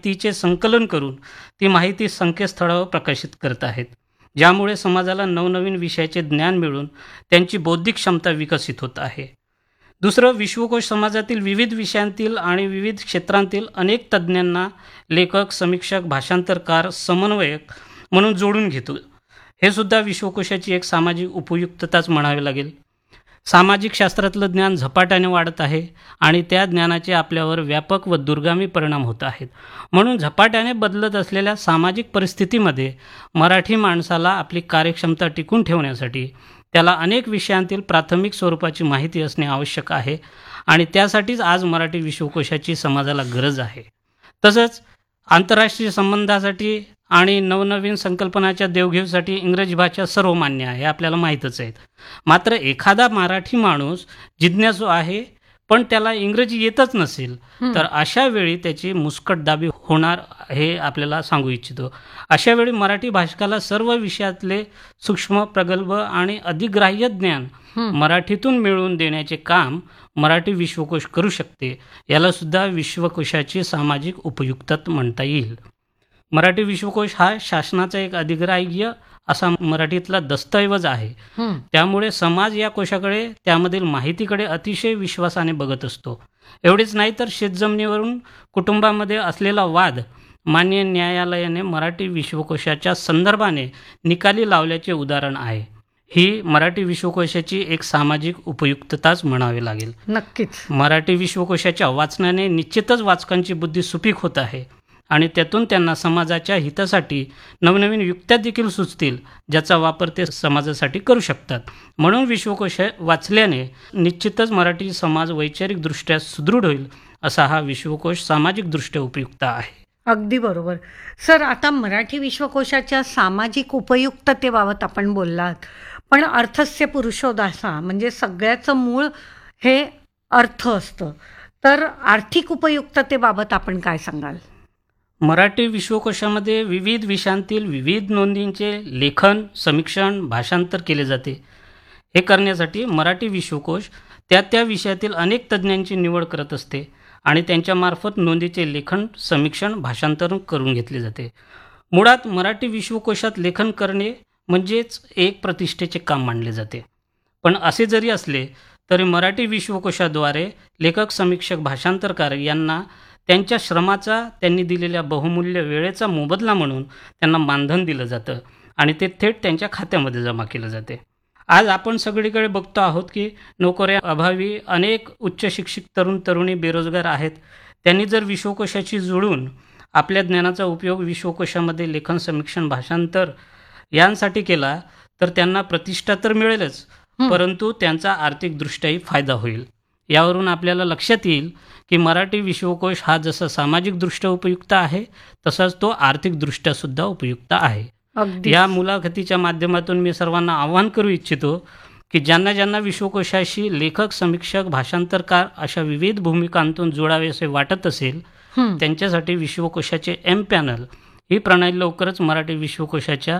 माहितीचे संकलन करून ती माहिती संकेतस्थळावर प्रकाशित करत आहेत, ज्यामुळे समाजाला नवनवीन विषयाचे ज्ञान मिळून त्यांची बौद्धिक क्षमता विकसित होत आहे. दुसरं, विश्वकोश समाजातील विविध विषयांतील आणि विविध क्षेत्रांतील अनेक तज्ज्ञांना लेखक, समीक्षक, भाषांतरकार, समन्वयक म्हणून जोडून घेतो. हे सुद्धा विश्वकोशाची एक सामाजिक उपयुक्तताच म्हणावी लागेल. सामाजिक शास्त्रातलं ज्ञान झपाट्याने वाढत आहे आणि त्या ज्ञानाचे आपल्यावर व्यापक व दूरगामी परिणाम होत आहेत. म्हणून झपाट्याने बदलत असलेल्या सामाजिक परिस्थितीमध्ये मराठी माणसाला आपली कार्यक्षमता टिकून ठेवण्यासाठी त्याला अनेक विषयांतील प्राथमिक स्वरूपाची माहिती असणे आवश्यक आहे आणि त्यासाठीच आज मराठी विश्वकोशाची समाजाला गरज आहे. तसंच आंतरराष्ट्रीय संबंधासाठी आणि नवनवीन संकल्पनाच्या देवघेवीसाठी इंग्रजी भाषा सर्वमान्य आहे, हे आपल्याला माहीतच आहेत. मात्र एखादा मराठी माणूस जिज्ञासू आहे पण त्याला इंग्रजी येतच नसेल तर अशा वेळी त्याची मुस्कटदाबी होणार हे आपल्याला सांगू इच्छितो. अशा वेळी मराठी भाषकाला सर्व विषयातले सूक्ष्म, प्रगल्भ आणि अधिग्राह्य ज्ञान मराठीतून मिळवून देण्याचे काम मराठी विश्वकोश करू शकते. याला सुद्धा विश्वकोशाची सामाजिक उपयुक्तता म्हणता येईल. मराठी विश्वकोश हा शासनाचा एक अधिग्राह्य असा मराठीतला दस्तऐवज आहे. त्यामुळे समाज या कोशाकडे, त्यामधील माहितीकडे अतिशय विश्वासाने बघत असतो. एवढेच नाही तर शेतजमिनीवरून कुटुंबामध्ये असलेला वाद मान्य न्यायालयाने मराठी विश्वकोशाच्या संदर्भाने निकाली लावल्याचे उदाहरण आहे. ही मराठी विश्वकोशाची एक सामाजिक उपयुक्तताच म्हणावी लागेल. नक्कीच मराठी विश्वकोशाच्या वाचनाने निश्चितच वाचकांची बुद्धी सुपीक होत आहे आणि त्यातून त्यांना समाजाच्या हितासाठी नवनवीन युक्त्या देखील सुचतील, ज्याचा वापर ते समाजासाठी करू शकतात. म्हणून विश्वकोश वाचल्याने निश्चितच मराठी समाज वैचारिकदृष्ट्या सुदृढ होईल, असा हा विश्वकोश सामाजिकदृष्ट्या उपयुक्त आहे. अगदी बरोबर. सर, आता मराठी विश्वकोशाच्या सामाजिक उपयुक्ततेबाबत आपण बोललात, पण अर्थस्य पुरुषोदासा म्हणजे सगळ्याचं मूळ हे अर्थ असतं. तर आर्थिक उपयुक्ततेबाबत आपण काय सांगाल? मराठी विश्वकोशामध्ये विविध विषयांतील विविध नोंदींचे लेखन, समीक्षण, भाषांतर केले जाते. हे करण्यासाठी मराठी विश्वकोश त्या विषयातील अनेक तज्ज्ञांची निवड करत असते आणि त्यांच्यामार्फत नोंदीचे लेखन, समीक्षण, भाषांतर करून घेतले जाते. मुळात मराठी विश्वकोशात लेखन करणे म्हणजेच एक प्रतिष्ठेचे काम मानले जाते. पण असे जरी असले तरी मराठी विश्वकोशाद्वारे लेखक, समीक्षक, भाषांतरकार यांना त्यांच्या श्रमाचा, त्यांनी दिलेल्या बहुमूल्य वेळेचा मोबदला म्हणून त्यांना मानधन दिलं जातं आणि ते थेट त्यांच्या खात्यामध्ये जमा केलं जाते. आज आपण सगळीकडे बघतो आहोत की नोकऱ्या अभावी अनेक उच्च शिक्षित तरुण तरुणी बेरोजगार आहेत. त्यांनी जर विश्वकोशाशी जुळून आपल्या ज्ञानाचा उपयोग विश्वकोशामध्ये लेखन, समीक्षण, भाषांतर यांसाठी केला तर त्यांना प्रतिष्ठा तर मिळेलच, परंतु त्यांचा आर्थिकदृष्ट्याही फायदा होईल. यावरून आपल्याला लक्षात येईल की मराठी विश्वकोश हा जसा सामाजिकदृष्ट्या उपयुक्त आहे तसाच तो आर्थिकदृष्ट्या सुद्धा उपयुक्त आहे. या मुलाखतीच्या माध्यमातून मी सर्वांना आवाहन करू इच्छितो की ज्यांना ज्यांना विश्वकोशाशी लेखक, समीक्षक, भाषांतरकार अशा विविध भूमिकांतून जोडावे असे वाटत असेल त्यांच्यासाठी विश्वकोशाचे M-पॅनल ही प्रणाली लवकरच मराठी विश्वकोशाच्या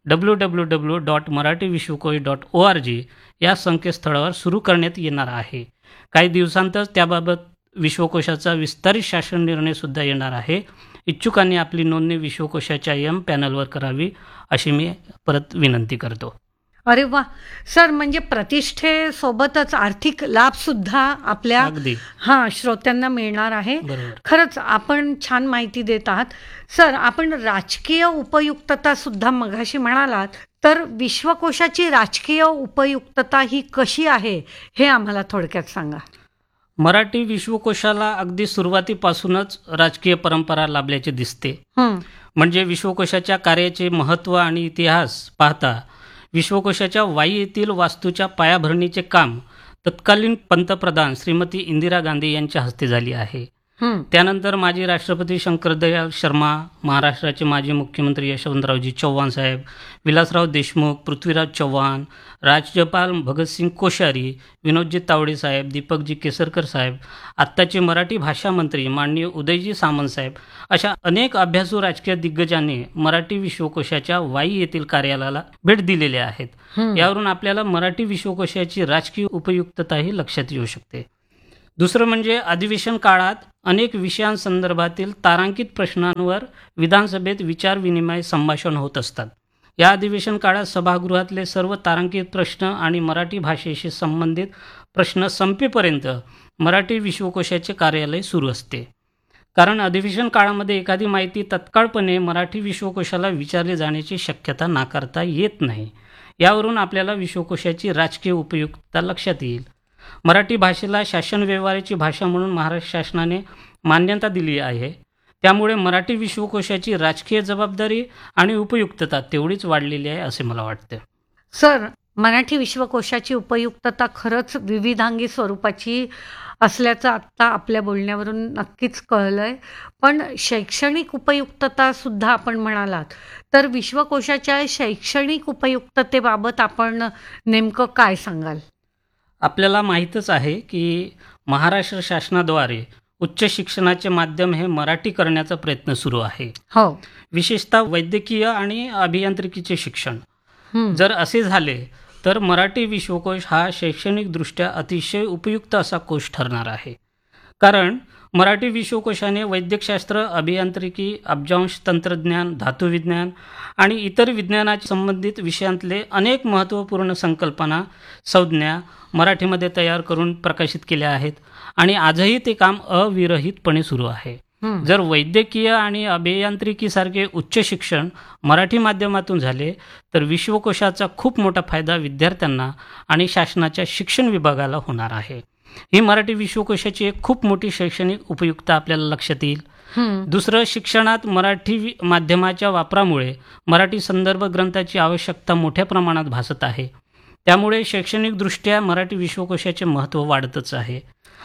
www.marathivishwakosh.org या संकेतस्थळावर सुरू करण्यात येणार आहे. काही दिवसांतच त्याबाबत विश्वकोशाचा विस्तारित शासन निर्णयसुद्धा येणार आहे. इच्छुकांनी आपली नोंदणी विश्वकोशाच्या M-पॅनलवर करावी अशी मी परत विनंती करतो. अरे वा सर, म्हणजे प्रतिष्ठेसोबतच आर्थिक लाभसुद्धा आपल्या श्रोत्यांना मिळणार आहे. खरंच आपण छान माहिती देत आहात. सर, आपण राजकीय उपयुक्तता सुद्धा मगाशी म्हणालात, तर विश्वकोशाची राजकीय उपयुक्तता ही कशी आहे हे आम्हाला थोडक्यात सांगा. मराठी विश्वकोशाला अगदी सुरुवातीपासूनच राजकीय परंपरा लाभल्याचे दिसते. म्हणजे विश्वकोशाच्या कार्याचे महत्त्व आणि इतिहास पाहता विश्वकोशाच्या वाई येथील वास्तूच्या पायाभरणीचे काम तत्कालीन पंतप्रधान श्रीमती इंदिरा गांधी यांच्या हस्ते झाली आहे. त्यानंतर माजी राष्ट्रपती शंकरदयाळ शर्मा, महाराष्ट्राचे माजी मुख्यमंत्री यशवंतरावजी चव्हाण साहेब, विलासराव देशमुख, पृथ्वीराज चव्हाण, राज्यपाल भगतसिंग कोश्यारी, विनोदजी तावडे साहेब, दीपकजी केसरकर साहेब, आत्ताचे मराठी भाषा मंत्री माननीय उदयजी सामंत साहेब अशा अनेक अभ्यासू राजकीय दिग्गजांनी मराठी विश्वकोशाच्या वाई येथील कार्यालयाला भेट दिलेली आहेत. यावरून आपल्याला मराठी विश्वकोशाची राजकीय उपयुक्तताही लक्षात येऊ शकते. दुसरं म्हणजे अधिवेशन काळात अनेक विषयांसंदर्भातील तारांकित प्रश्नांवर विधानसभेत विचारविनिमय संभाषण होत असतात. या अधिवेशन काळात सभागृहातले सर्व तारांकित प्रश्न आणि मराठी भाषेशी संबंधित प्रश्न संपेपर्यंत मराठी विश्वकोशाचे कार्यालय सुरू असते. कारण अधिवेशन काळामध्ये एखादी माहिती तत्काळपणे मराठी विश्वकोशाला विचारली जाण्याची शक्यता नाकारता येत नाही. यावरून आपल्याला विश्वकोशाची राजकीय उपयुक्तता लक्षात येईल. मराठी भाषेला शासन व्यवहाराची भाषा म्हणून महाराष्ट्र शासनाने मान्यता दिली आहे. त्यामुळे मराठी विश्वकोशाची राजकीय जबाबदारी आणि उपयुक्तता तेवढीच वाढलेली आहे असे मला वाटते. सर, मराठी विश्वकोशाची उपयुक्तता खरंच विविधांगी स्वरूपाची असल्याचं आत्ता आपल्या बोलण्यावरून नक्कीच कळलंय. पण शैक्षणिक उपयुक्तता सुद्धा आपण म्हणालात, तर विश्वकोशाच्या शैक्षणिक उपयुक्ततेबाबत आपण नेमकं काय सांगाल? आपल्याला माहीतच आहे की महाराष्ट्र शासनाद्वारे उच्च शिक्षणाचे माध्यम हे मराठी करण्याचा प्रयत्न सुरू आहे. हो. विशेषतः वैद्यकीय आणि अभियांत्रिकीचे शिक्षण जर असे झाले तर मराठी विश्वकोश हा शैक्षणिकदृष्ट्या अतिशय उपयुक्त असा कोश ठरणार आहे. कारण मराठी विश्वकोशाने वैद्यकशास्त्र, अभियांत्रिकी, अब्जांश तंत्रज्ञान, धातुविज्ञान आणि इतर विज्ञानाच्या संबंधित विषयांतले अनेक महत्त्वपूर्ण संकल्पना, संज्ञा मराठीमध्ये तयार करून प्रकाशित केल्या आहेत आणि आजही ते काम अविरहितपणे सुरू आहे. जर वैद्यकीय आणि अभियांत्रिकीसारखे उच्च शिक्षण मराठी माध्यमातून झाले तर विश्वकोशाचा खूप मोठा फायदा विद्यार्थ्यांना आणि शासनाच्या शिक्षण विभागाला होणार आहे. ही मराठी विश्वकोशाची एक खूप मोठी शैक्षणिक उपयुक्तता आपल्याला लक्षात येईल. दुसरं, शिक्षणात मराठी माध्यमाच्या वापरामुळे मराठी संदर्भ ग्रंथाची आवश्यकता मोठ्या प्रमाणात भासत आहे. त्यामुळे शैक्षणिकदृष्ट्या मराठी विश्वकोशाचे महत्त्व वाढतच आहे.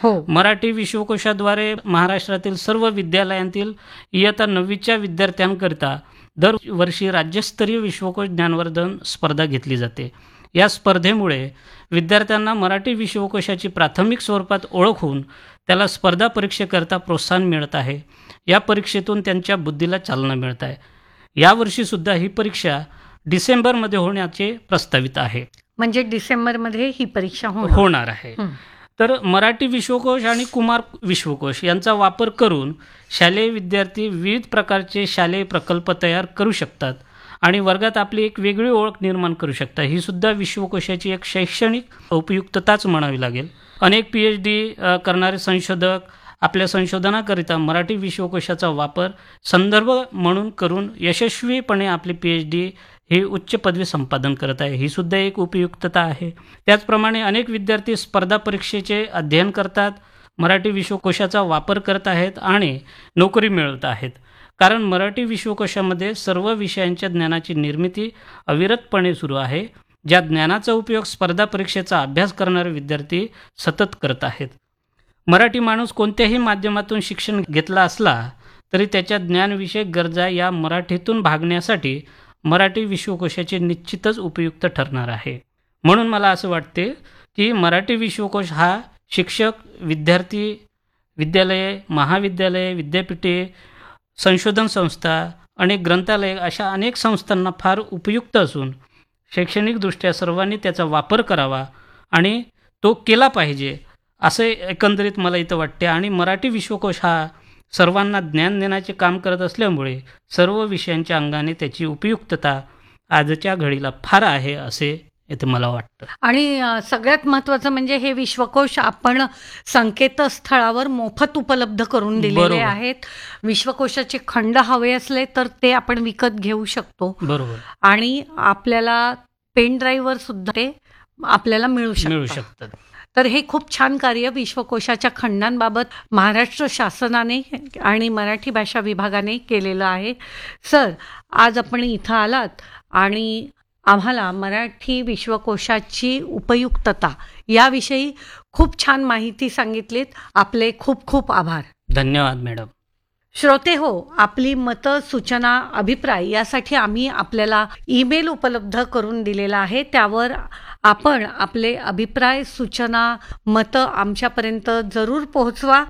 मराठी विश्वकोशाद्वारे महाराष्ट्रातील सर्व विद्यालयांतील इयत्ता 9वीच्या विद्यार्थ्यांकरिता दरवर्षी राज्यस्तरीय विश्वकोश ज्ञानवर्धन स्पर्धा घेतली जाते. या स्पर्धेमुळे विद्यार्थ्यांना मराठी विश्वकोशाची प्राथमिक स्वरूपात ओळख होऊन त्याला स्पर्धा परीक्षेकरता प्रोत्साहन मिळत आहे. या परीक्षेतून त्यांच्या बुद्धीला चालना मिळत आहे. यावर्षीसुद्धा ही परीक्षा डिसेंबरमध्ये होण्याचे प्रस्तावित आहे. म्हणजे डिसेंबरमध्ये ही परीक्षा होणार आहे. तर मराठी विश्वकोश आणि कुमार विश्वकोश यांचा वापर करून शालेय विद्यार्थी विविध प्रकारचे शालेय प्रकल्प तयार करू शकतात आणि वर्गात आपली एक वेगळी ओळख निर्माण करू शकतात. ही सुद्धा विश्वकोशाची एक शैक्षणिक उपयुक्तताच म्हणावी लागेल. अनेक PhD करणारे संशोधक आपल्या संशोधनाकरिता मराठी विश्वकोशाचा वापर संदर्भ म्हणून करून यशस्वीपणे आपली PhD ही उच्च पदवी संपादन करत आहे. ही सुद्धा एक उपयुक्तता आहे. त्याचप्रमाणे अनेक विद्यार्थी स्पर्धा परीक्षेचे अध्ययन करतात, मराठी विश्वकोशाचा वापर करत आहेत आणि नोकरी मिळवत आहेत. कारण मराठी विश्वकोशामध्ये सर्व विषयांच्या ज्ञानाची निर्मिती अविरतपणे सुरू आहे. ज्या ज्ञानाचा उपयोग स्पर्धा परीक्षेचा अभ्यास करणारे विद्यार्थी सतत करत आहेत. मराठी माणूस कोणत्याही माध्यमातून शिक्षण घेतला असला तरी त्याच्या ज्ञानविषयक गरजा या मराठीतून भागण्यासाठी मराठी विश्वकोशाचे निश्चितच उपयुक्त ठरणार आहे. म्हणून मला असं वाटते की मराठी विश्वकोश हा शिक्षक, विद्यार्थी, विद्यालये, महाविद्यालये, विद्यापीठे, संशोधन संस्था, अनेक ग्रंथालय अशा अनेक संस्थांना फार उपयुक्त असून शैक्षणिकदृष्ट्या सर्वांनी त्याचा वापर करावा आणि तो केला पाहिजे असे एकंदरीत मला इथं वाटते. आणि मराठी विश्वकोश हा सर्वांना ज्ञान देण्याचे काम करत असल्यामुळे सर्व विषयांच्या अंगाने त्याची उपयुक्तता आजच्या घडीला फार आहे असे इथे मला वाटतं. आणि सगळ्यात महत्त्वाचं म्हणजे हे विश्वकोश आपण संकेतस्थळावर मोफत उपलब्ध करून दिलेले आहेत. विश्वकोशाचे खंड हवे असले तर ते आपण विकत घेऊ शकतो. बरोबर. आणि आपल्याला पेन ड्राईव्हवर सुद्धा ते आपल्याला मिळू शकतात. तर हे खूप छान कार्य विश्वकोशाच्या खंडांबाबत महाराष्ट्र शासनाने आणि मराठी भाषा विभागाने केलेलं आहे. सर, आज आपण इथं आलात आणि आम्हाला मराठी विश्वकोशाची उपयुक्तता याविषयी खूप छान माहिती सांगितलीत. आपले खूप खूप आभार. धन्यवाद मॅडम. श्रोते हो, आपली मतं, सूचना, अभिप्राय यासाठी आम्ही आपल्याला ईमेल उपलब्ध करून दिलेला आहे. त्यावर आपण आपले अभिप्राय, सूचना, मतं आमच्यापर्यंत जरूर पोहोचवा.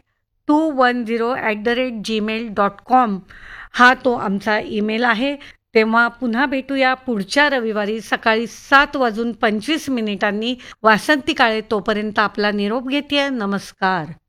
AAPLIMARATHI210@gmail.com हा तो आमचा ईमेल आहे. तेव्हा पुन्हा भेटूया पुढच्या रविवारी सकाळी 7:25 वाजून वासंती काळे. तोपर्यंत आपला निरोप घेतेय. नमस्कार.